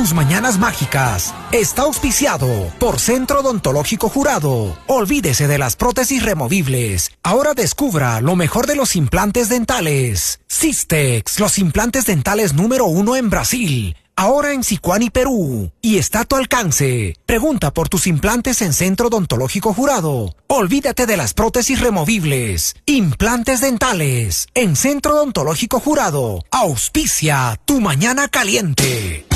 sus mañanas mágicas está auspiciado por Centro Odontológico Jurado. Olvídese de las prótesis removibles. Ahora descubra lo mejor de los implantes dentales. Systex, los implantes dentales número 1 en Brasil. Ahora en Sicuani, Perú. Y está a tu alcance. Pregunta por tus implantes en Centro Odontológico Jurado. Olvídate de las prótesis removibles. Implantes dentales en Centro Odontológico Jurado. Auspicia tu mañana caliente.